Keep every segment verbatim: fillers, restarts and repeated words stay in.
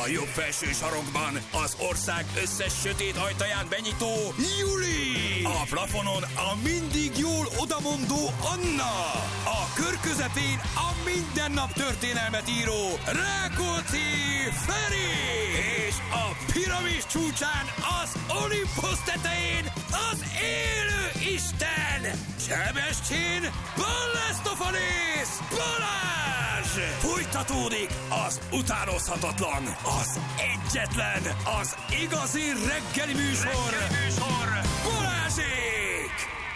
A jobb felső sarokban az ország összes sötét ajtaján benyitó Juli. A plafonon a mindig jól odamondó Anna. A kör közepén a minden nap történelmet író Rákóczi Feri. És a piramis csúcsán az Olympus tetején az élő Isten Sebestyén Balázs Balázs! Folytatódik az utánozhatatlan, az egyetlen, az igazi reggeli műsor, reggeli műsor. Balázsék!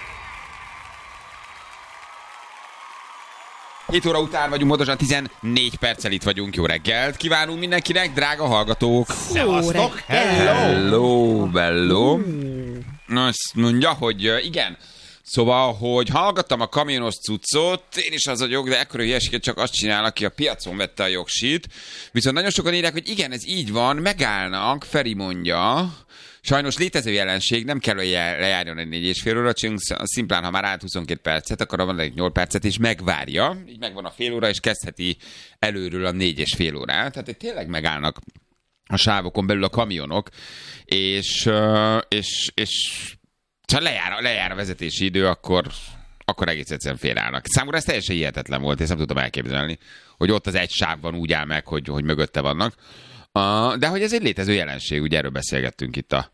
hét óra után vagyunk, pontosan tizennégy perccel itt vagyunk. Jó reggelt kívánunk mindenkinek, drága hallgatók! Szevasztok! Hello! Hello, bello! Na, azt mondja, hogy igen. Szóval, hogy hallgattam a kamionos cuccot, én is az vagyok, de ekkora hülyeséget csak azt csinál, aki a piacon vette a jogsit. Viszont nagyon sokan írják, hogy igen, ez így van, megállnak, Feri mondja. Sajnos létező jelenség, nem kell, hogy lejárjon egy négy és fél óra, csak szimplán, ha már állt huszonkét percet, akkor van egy nyolc percet, és megvárja. Így megvan a fél óra, és kezdheti előről a négy és fél órát. Tehát tényleg megállnak a sávokon belül a kamionok, és, és, és ha lejár, lejár a vezetési idő, akkor, akkor egész egyszerűen félreállnak. Számomra ez teljesen hihetetlen volt, és nem tudtam elképzelni, hogy ott az egy sávban úgy áll meg, hogy, hogy mögötte vannak. Uh, de hogy ez egy létező jelenség, ugye erről beszélgettünk itt a,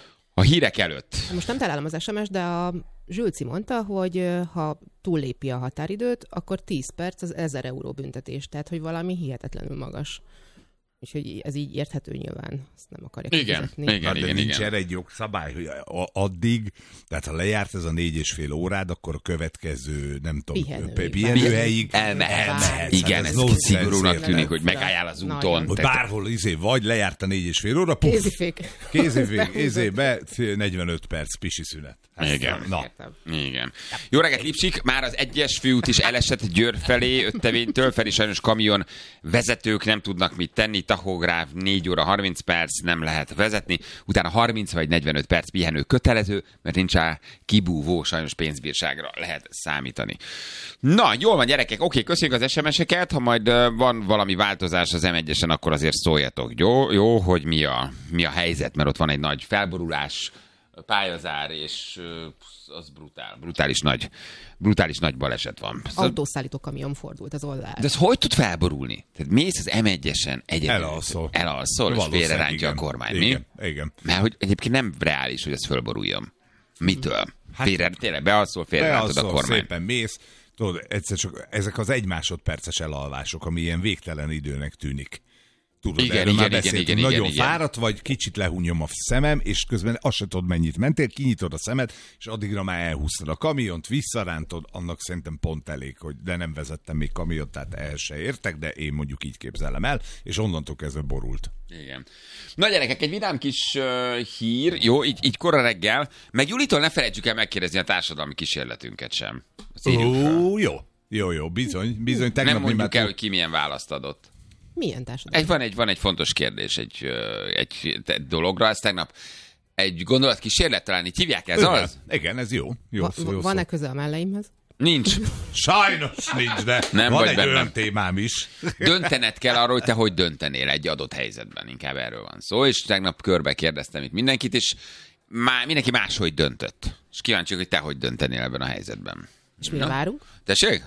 a hírek előtt. Most nem találom az es em es, de a Zsülci mondta, hogy ha túllépi a határidőt, akkor tíz perc az ezer euró büntetés. Tehát, hogy valami hihetetlenül magas. Úgyhogy ez így érthető nyilván. Ezt nem akarják igen, fizetni. igen, Na, de igen, nincs igen. erre egy jogszabály, hogy addig, tehát ha lejárt ez a négy és fél órád, akkor a következő, nem tudom, Pihenőig. pihenőhelyig Elmehetsz. elmehetsz. Igen, Hát ez nonsens szigorúnak érted? tűnik, hogy megálljál az úton. Nagyon. Hogy Tehát- bárhol izé vagy, lejárt a négy és fél óra, puff, Kézifék. kézifék, izé be, negyvenöt perc pisi szünet. Hát, Igen. Na, Igen. Jó reggelt, Lipsik! Már az egyes főút is elesett Győr felé öttevénytől, Feri sajnos kamion vezetők nem tudnak mit tenni, tachográf négy óra harminc perc, nem lehet vezetni, utána harminc vagy negyvenöt perc pihenő kötelező, mert nincs rá kibúvó, sajnos pénzbírságra lehet számítani. Na, jól van, gyerekek, oké, köszönjük az es em es-eket, ha majd uh, van valami változás az em egyesen, akkor azért szóljatok, jó, jó hogy mi a, mi a helyzet, mert ott van egy nagy felborulás, pályazár, és uh, az brutál, brutális nagy, brutális nagy baleset van. Autószállító kamion fordult az oldalán. De ez hogy tud felborulni? Tehát mész az em egyesen egyedül. Elalszol. Elalszol, és Valószínűleg, félrerántja a igen. kormány, Igen, mi? igen. Mert hogy egyébként nem reális, hogy ez fölboruljon. Mitől? Hát- Félre, tényleg bealszol, félrerántod a Bealszol, kormány. szépen mész, tudod, egyszer csak ezek az egy másodperces elalvások, ami ilyen végtelen időnek tűnik. Tudod, Igen, erről igen, már igen, beszéltünk. igen, Nagyon igen, fáradt vagy, kicsit lehúnyom a szemem, és közben azt se tudod, mennyit mentél, kinyitod a szemed, és addigra már elhúztad a kamiont, visszarántod, annak szerintem pont elég, hogy de nem vezettem még kamiont, tehát ehhez se értek, de én mondjuk így képzelem el, és onnantól kezdve borult. Igen. Na gyerekek, egy vidám kis uh, hír, jó, így, így kora reggel, meg Julitól ne felejtsük el megkérdezni a társadalmi kísérletünket sem. Azt írjuk fel. Ó, jó. Jó, jó, bizony, bizony. Tegnap Nem mi mondjuk már el, hogy ki milyen választ adott. Milyen társadalom? Egy, van, egy, van egy fontos kérdés egy, ö, egy dologra, ezt tegnap egy gondolatkísérlet talán így hívják, ez Igen, az? Igen, ez jó. jó, Va- szó, jó van-e szó. köze a melleimhez? Nincs. Sajnos nincs, de Nem van vagy egy bennem. olyan témám is. Döntened kell arról, hogy te hogy döntenél egy adott helyzetben, inkább erről van szó, és tegnap körbe kérdeztem itt mindenkit, és má, mindenki máshogy döntött. És kíváncsi, hogy te hogy döntenél ebben a helyzetben. És mire Na? várunk? Tessék?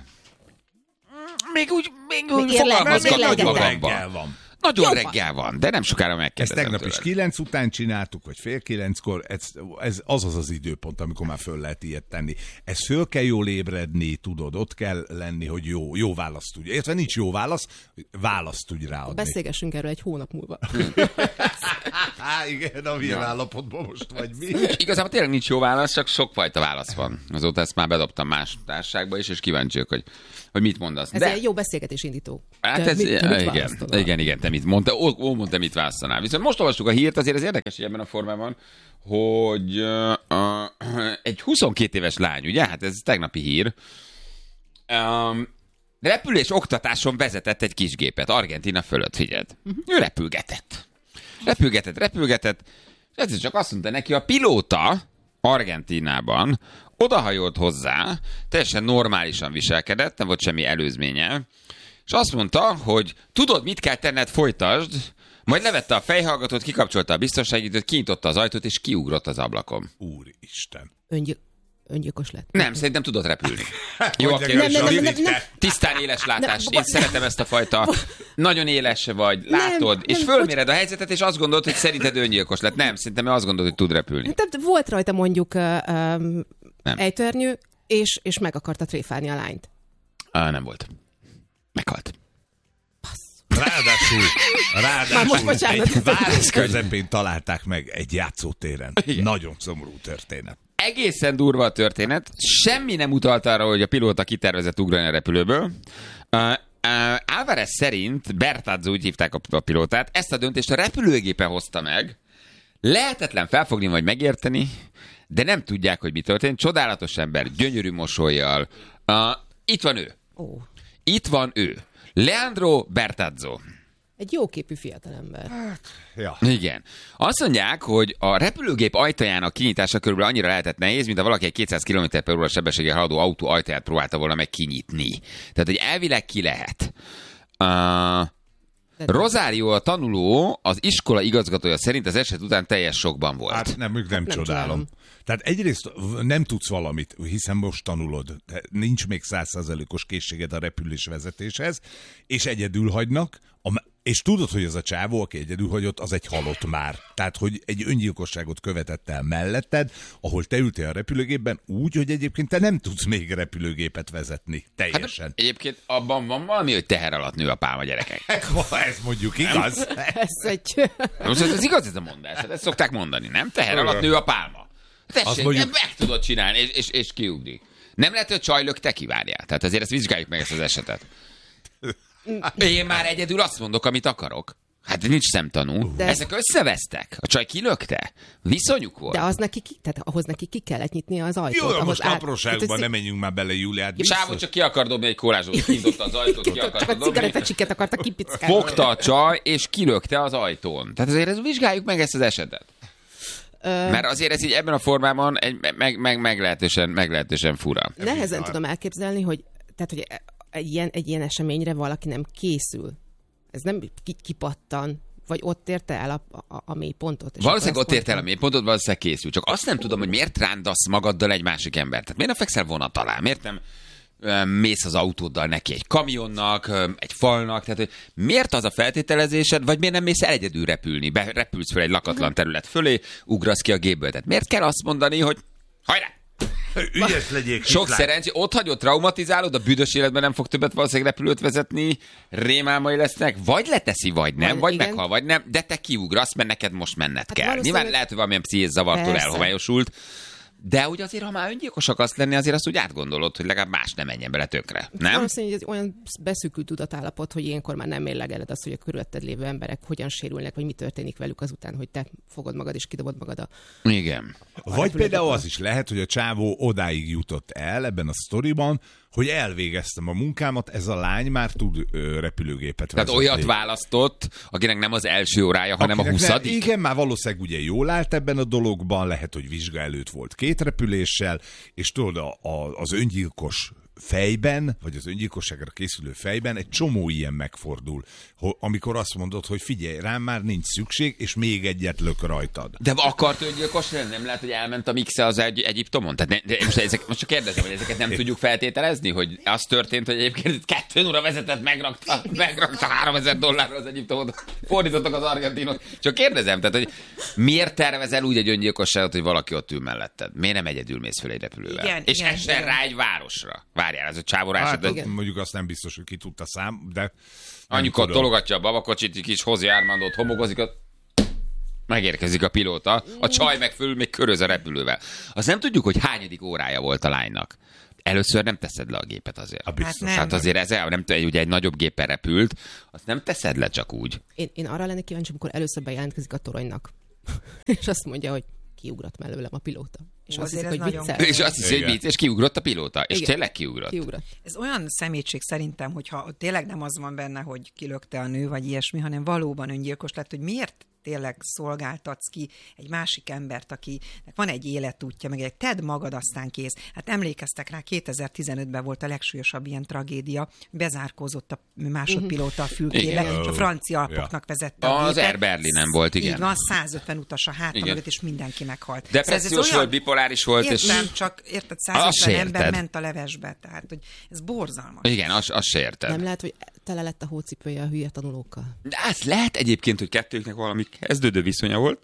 Még úgy, még úgy Még érle- fogalmazgatok még Nagyon legetek. magamba. reggel van. Nagyon Jó, reggel van, de nem sokára Ezt megkérdezem tegnap is tőled. kilenc után csináltuk, vagy fél kilenckor, ez, ez az az az időpont, amikor már föl lehet ilyet tenni. Ez föl kell jól ébredni, tudod, ott kell lenni, hogy jó, jó választ tudj. Értve nincs jó válasz, választ tudj ráadni. Beszélgessünk erről egy hónap múlva. Há, igen, a milyen állapotban most vagy mi? Igazából tényleg nincs jó válasz, csak sokfajta válasz van. Azóta ezt már bedobtam más társaságba is, és kíváncsiak, hogy, hogy mit mondasz. Ez De, egy jó beszélgetés indító. hát Te ez, mit- te mit igen, választod? igen, igen, te mit mondta, ó, ó, mondta, mit választanál. Viszont most olvastuk a hírt, azért ez érdekes, hogy ebben a formában, hogy uh, uh, egy huszonkét éves lány, ugye, hát ez tegnapi hír, um, repülés oktatáson vezetett egy kisgépet, Argentína fölött, figyeld. Uh-huh. Ő repülgetett. Repülgetett, repülgetett, és egyszer csak azt mondta neki, a pilóta Argentínában odahajolt hozzá, teljesen normálisan viselkedett, nem volt semmi előzménye, és azt mondta, hogy tudod, mit kell tenned, folytasd, Majd levette a fejhallgatót, kikapcsolta a biztonságidőt, kinyitotta az ajtót, és kiugrott az ablakon. Úristen. Öngy... Öngyilkos lett. Nem, szerintem tudott repülni. Jó, Mondja, oké, nem, nem, nem, nem, nem. tisztán éles látás. Nem, Én szeretem ezt a fajta, nagyon éles vagy, látod, Nem, és nem, fölméred a helyzetet, és azt gondolod, hogy szerinted öngyilkos lett. Nem, szerintem ő azt gondolod, hogy tud repülni. Tehát volt rajta mondjuk uh, um, Nem. ejtőernyő, és, és meg akarta tréfálni a lányt. Ah, nem volt. Meghalt. Ráadásul, ráadásul Már most bocsánat. egy város közepén találták meg egy játszótéren. Igen. Nagyon szomorú történet. Egészen durva a történet. Semmi nem utalt arra, hogy a pilóta kitervezett ugrani a repülőből. Uh, uh, Álvarez szerint, Bertazzo, úgy hívták a, a pilótát, ezt a döntést a repülőgépe hozta meg. Lehetetlen felfogni vagy megérteni, de nem tudják, hogy mi történt. Csodálatos ember, gyönyörű mosollyal. Uh, itt van ő. Ó. Itt van ő. Leandro Bertazzo. Egy jóképű fiatalember. Ja. Igen. Azt mondják, hogy a repülőgép ajtajának kinyitása körülbelül annyira lehetett nehéz, mint ha valaki egy kétszáz kilométer per óra sebességgel haladó autó ajtaját próbálta volna meg kinyitni. Tehát, hogy elvileg ki lehet. Uh, Rosario, a tanuló, az iskola igazgatója szerint az eset után teljes sokban volt. Hát nem, nem, nem csodálom. csodálom. Tehát egyrészt nem tudsz valamit, hiszen most tanulod. Nincs még száz százalékos készséged a repülés vezetéshez, és egyedül hagynak, a, és tudod, hogy az a csávó, aki egyedül hagyott, az egy halott már. Tehát, hogy egy öngyilkosságot követett el melletted, ahol te ültél a repülőgépben úgy, hogy egyébként te nem tudsz még repülőgépet vezetni. Teljesen. Hát, egyébként abban van valami, hogy teher alatt nő a pálma, gyerekek. Ez mondjuk igaz. Ez egy... Most ez igaz ez a mondás, hát ezt szokták mondani, nem? Teher alatt nő a pálma. Tessék, mondjuk... meg tudod csinálni, és, és, és kiugrik. Nem lehet, hogy a csajlök te kivárjál. Tehát azért ezt vizsgáljuk meg, ezt az esetet. Én már egyedül azt mondok, amit akarok. Hát nincs szemtanú. De... Ezek összevesztek. A csaj kilökte. Viszonyuk volt. De az neki, ki, tehát ahhoz neki ki kellett nyitni az ajtót. Jó, ahhoz most át... apróságban hát nem menjünk már bele, Júliát. Sávot csak ki akar dobni egy kólázsot, kinyitott az ajtót, ki akar Csak a dobni. cigarettacsikket akarta kipickálni. Fogta a csaj, és kilökte az ajtón. Tehát azért ez, vizsgáljuk meg ezt az esetet. Ö... Mert azért ez így ebben a formában egy meg, meg, meglehetősen, meglehetősen fura. Nehezen tudom elképzelni, hogy, tehát, hogy egy, ilyen, egy ilyen eseményre valaki nem készül. Ez nem kipattan, vagy ott érte el a, a, a mély pontot. Valószínűleg ott érte el a mély pontot, valószínűleg készül. Csak azt nem tudom, hogy miért rándasz magaddal egy másik embert. Tehát miért nem fekszel vonat alá? Miért nem mész az autóddal neki egy kamionnak, egy falnak, tehát hogy miért az a feltételezésed, vagy miért nem mész el egyedül repülni, Be, repülsz fel egy lakatlan terület fölé, ugrasz ki a gépből. Tehát miért kell azt mondani, hogy hajrá! Ügyes legyék. Sok szerencsé, ott hagyod, traumatizálod, a büdös életben nem fog többet valószínűleg repülőt vezetni, rémálmai lesznek, vagy leteszi, vagy nem, vagy igen. meghal, vagy nem, de te kiugrasz, mert neked most menned Hát kell. valószínűleg... Nyilván lehet, hogy valamilyen pszichés zavartól Persze. elhomályosult, de úgy azért, ha már öngyilkos akarsz lenni, azért azt úgy átgondolod, hogy legalább más nem menjen bele tökre. Nem? Valószínűleg ez olyan beszűkült tudatállapot, hogy ilyenkor már nem mérlegeled azt, hogy a körülötted lévő emberek hogyan sérülnek, vagy mi történik velük azután, hogy te fogod magad és kidobod magad a... Igen. Vagy például az is lehet, hogy a csávó odáig jutott el ebben a sztoriban, hogy elvégeztem a munkámat, ez a lány már tud ö, repülőgépet vezetni. Tehát olyat választott, akinek nem az első órája, hanem Akinek a huszadik. Ne, igen, már valószínűleg ugye jól állt ebben a dologban, lehet, hogy vizsga előtt volt két repüléssel, és tudod, a, a, az öngyilkos fejben, vagy az öngyilkosságra készülő fejben egy csomó ilyen megfordul, amikor azt mondod, hogy figyelj, rám már nincs szükség, és még egyet lök rajtad. De akart öngyilkos lenni? Nem lehet, hogy elment a Mixe az egy, Egyiptomon? Tehát ne, de most, ezek, most csak kérdezem, hogy ezeket nem tudjuk feltételezni, hogy az történt, hogy egyébként kettőn óra vezetett, megrakta, megrakta háromezer dollárra az Egyiptomot, fordítottak az argentinok. Csak kérdezem, tehát, hogy miért tervezel úgy egy öngyilkosságot, hogy valaki ott ül melletted? Miért nem egyedül mész föl egy repülővel? Igen, és igen, essen igen. rá egy városra. Várjál, ez a csávó rá Hát, esett, mondjuk azt nem biztos, hogy ki tudta szám, de... anyukat tologatja a babakocsit, kis Hozi Armandot homokozik, a... megérkezik a pilóta, a csaj meg fölül még köröz a repülővel. Azt nem tudjuk, hogy hányadik órája volt a lánynak. Először nem teszed le a gépet azért. A biztos. Hát nem. Hát azért ez nem tudom, ugye egy nagyobb gépen repült, azt nem teszed le csak úgy. Én, én arra lennék kíváncsi, amikor először bejelentkezik a toronynak. és azt mondja, hogy kiugrott mellőlem a pilóta. És Ó, azt azért hiszik, ez hogy nagyon viccel. És azt hiszi, hogy mit, és kiugrott a pilóta. És Igen. tényleg kiugrott. Kiugrott. Ez olyan szemétség szerintem, hogyha tényleg nem az van benne, hogy kilökte a nő, vagy ilyesmi, hanem valóban öngyilkos lett, hogy miért tényleg szolgáltatsz ki egy másik embert, akinek van egy életútja, meg egy tedd magad, aztán kész. Hát emlékeztek rá, kétezer-tizenötben volt a legsúlyosabb ilyen tragédia, bezárkózott a másodpilóta a fülkébe, és a francia alpoknak vezette a Az gépet. Air Berlinen volt, igen. Így van, százötven utas a háta mögött, és mindenki meghalt. Depressziós Szóval volt, bipoláris volt, és... Értem, csak érted, Azt se százötven ember érted. ment a levesbe, tehát hogy ez borzalmas. Igen, azt, azt se érted. Nem lehet, hogy tele lett a hócipője a hülye tanulókkal. De az lehet egyébként, hogy kettőknek valami kezdődő viszonya volt.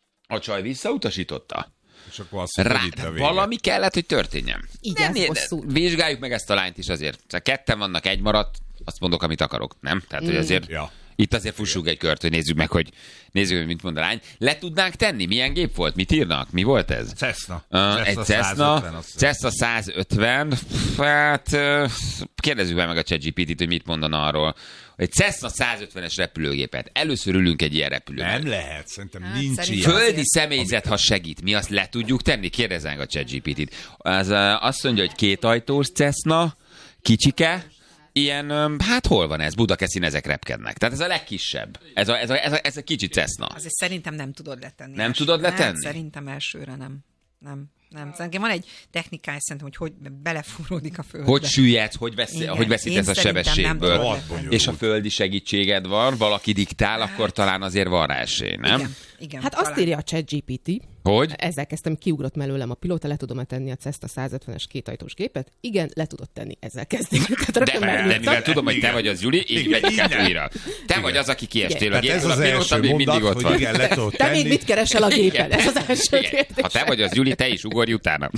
A csaj visszautasította. És akkor azt Rá, mondod, itt a vége. valami kellett, hogy történjen. Így Nem, ez de hosszú. vizsgáljuk meg ezt a lányt is azért. Szóval ketten vannak, egy maradt, azt mondok, amit akarok, nem? Tehát, hogy azért Ja. itt azért fussunk egy kört, hogy nézzük meg, hogy nézzük, hogy mit mond a lány. Le tudnánk tenni? Milyen gép volt? Mit írnak? Mi volt ez? Cessna. Uh, egy Cessna, Cessna százötven, hát uh, kérdezzük meg, meg a ChatGPT-t, hogy mit mondana arról. Egy Cessna százötvenes repülőgépet. Először ülünk egy ilyen repülőben. Nem lehet, szerintem Hát, nincs szerintem- ilyen. Földi Azért. személyzet, ha segít, mi azt le tudjuk tenni? Kérdezzenek a ChatGPT-t. Az uh, azt mondja, hogy két ajtós Cessna, kicsike, ilyen, um, hát hol van ez? Budakeszin ezek repkednek. Tehát ez a legkisebb. Ez a, ez a, ez a, ez a kicsi Cessna. Azért szerintem nem tudod letenni. Nem elsőre. tudod letenni? Nem, szerintem elsőre nem. Nem. Nem. Szerintem van egy technikája, szerintem, hogy hogy belefúródik a földbe. Hogy süllyedsz, hogy, vesz, Igen. hogy Én veszítesz a szerintem nem sebességből. tudok Rohadt bonyolult. És a földi segítséged van, valaki diktál, akkor talán azért van rá esély, nem? Igen. Igen, Hát azt talán. írja a ChatGPT, Hogy? ezzel kezdtem, kiugrott mellőlem a pilóta, le tudom-e tenni a Cessna százötvenes kétajtós gépet? Igen, le tudod tenni, ezzel kezdik. Tehát De, rögtön de megnyugtam. mivel tudom, hogy te Igen. vagy az Juli, így Igen. megyünk át Igen. újra. Te vagy az, aki kiestél a Tehát ez gépből, a az pilóta első még mindig mondat, ott hogy van. igen, le tudod Te még tenni. mit keresel a gépen? Ez az első Igen. kérdés. Ha te vagy az Juli, te is ugorj utána.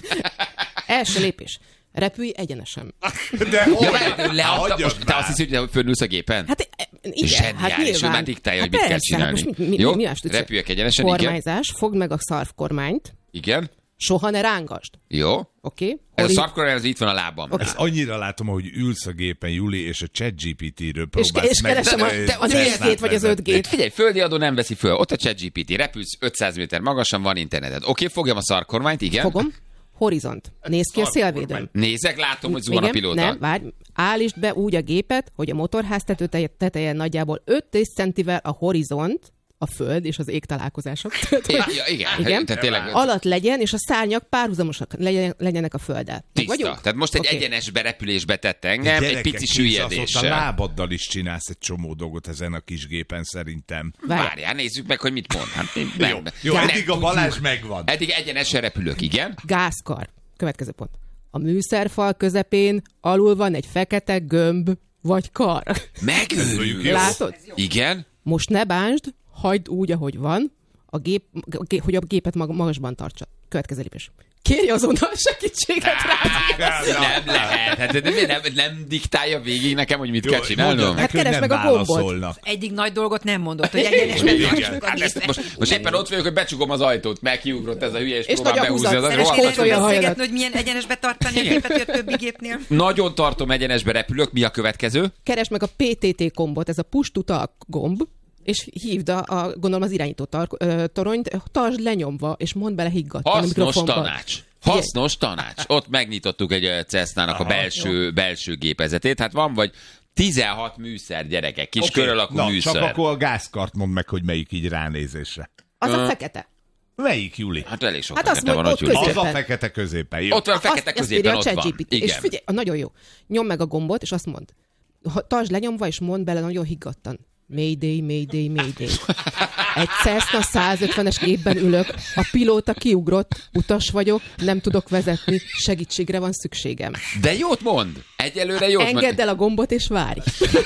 Első lépés. Repülj egyenesen. De Ja, hogy? várj, ő leadta, Hagyjad most te már. azt hiszi, hogy fölnülsz a gépen? Hát e, igen, Zseniális, hát ő nyilván. már diktálja, hogy Hát mit kell persze, hát csinálni. most mi, mi, Jó? mi más tudsz? Repüljek egyenesen, igen. Kormányzás, fogd meg a szarvkormányt, Igen. soha ne rángasd. Jó. Oké? Okay? Ez a szarvkormány, az itt van a lábam. Oké. Ezt annyira látom, hogy ülsz a gépen, Juli, és a ChatGPT-ről És, próbálsz és meg... keresem a, te- a Cessnát négy G-t vagy az öt vezetni. G-t. Figyelj, földi adó nem veszi föl. Ott a ChatGPT, repülsz ötszáz méter magasan, van interneted. Oké, fogjam a szarkormányt, igen. Fogom. Horizont. Nézd ki a szélvédőn. Nézek, látom, hogy zuhan a Igen, pilóta. nem, várj, állítsd be úgy a gépet, hogy a motorház tető teteje nagyjából öt centivel a horizont, a föld és az ég találkozások. Tehát, hogy- Ja, igen, Igen. tehát tényleg alatt legyen, és a szárnyak párhuzamosak legyen, legyenek a földdel. Meg tiszta. vagyunk? Tehát most egy Oké. egyenes berepülésbe tett engem, egy Gyerekek, pici kész, az ott a süllyedéssel. lábaddal is csinálsz egy csomó dolgot ezen a kis gépen szerintem. Várj. Várjál, nézzük meg, hogy mit mond. Hát, nem, Jó, nem jó, eddig a tudjuk. Balázs megvan. Eddig egyenesen repülök, igen? Gázkar. Következő pont. A műszerfal közepén alul van egy fekete gömb vagy kar. Megőrülünk. Jó. Látod? Igen? Most ne bánsd, hagyd úgy, ahogy van, a gép, g- hogy a gépet mag- magasban tartsa. Következő lépés. Kérj azonnal segítséget rá. Nem lehet. Hát nem, nem, nem diktálja végig nekem, hogy mit Jó, kell csinálnom. mondjad Hát neki, hogy keresd nem meg a gombot. válaszolnak. Egyik nagy dolgot nem mondott, hogy egyenesben Igen. tartsuk a Hát ezt gépet. most, most éppen ott vagyok, hogy becsukom az ajtót, meg kiugrott ez a hülye, és, És próbál nagy a behúzni húzat. az Szeres Rohadt kéne kapcsolja a beszélgetni, hajadat. hogy milyen egyenesbe tartani a gépet, hogy a többi gépnél. Nagyon tartom, egyenesbe repülök. Mi a következő? Keresd meg a pé té té gombot, ez a push to talk gomb, és hívd a, a gondolom az irányító tar- ö, toronyt, tartsd lenyomva, és mondd bele higgadtan a Hasznos mikrofonba. tanács. Hasznos tanács. Ott megnyitottuk egy ö, Cessnának a belső, belső gépezetét. Hát van vagy tizenhat műszer, gyerekek, kis Oké, kör alakú na, műszer. csak akkor a gázkart mondd meg, hogy melyik így ránézésre. Az a fekete. Melyik, Juli? Hát elég sok Hát hát azt van, mondod, hogy ott Júli. Az a középen. fekete középen. Jó. Ott van a fekete Azt- ezt középen, írja a ott van. ChatGPT. És Igen. figyelj, nagyon jó. Nyomd meg a gombot, és azt mondd. Ha- Tartsd lenyomva, és mondd bele nagyon higgadtan. Mayday, Mayday, Mayday. Egy Cessna százötvenes gépben ülök, a pilóta kiugrott, utas vagyok, nem tudok vezetni, segítségre van szükségem. De jót mond. Egyelőre jót mond. Engedd el a gombot, és várj.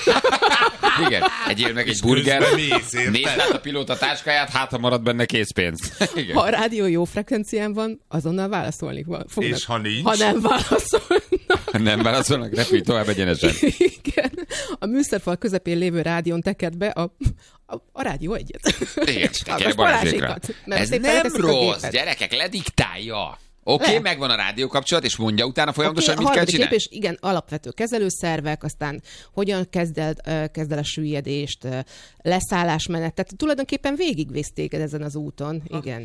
Igen, egyél meg egy burger. közben mész, érted? Nézd át a pilóta táskáját, hát ha marad benne készpénz. Igen. Ha a rádió jó frekvencián van, azonnal válaszolni van- fognak. És ha nincs? Ha nem válaszolnak. Nem válaszolnak, repülj tovább egyenesen. Igen. A műszerfal közepén lévő rádión teked be a, a, a rádió egyet. Igen, És tekerj hallgass Balázsékra. Balázsékat, mert Ez szépen nem leteszik a rossz, gépet. gyerekek, lediktálja. Oké, okay, Le. megvan a rádió kapcsolat, és mondja utána folyamatosan, Oké, mit a kell harmadik csinálni. lépés, igen, alapvető kezelőszervek, aztán hogyan kezd el, ö, kezd el a süllyedést, ö, leszállásmenet, tehát tulajdonképpen végigvész téged ezen az úton, igen.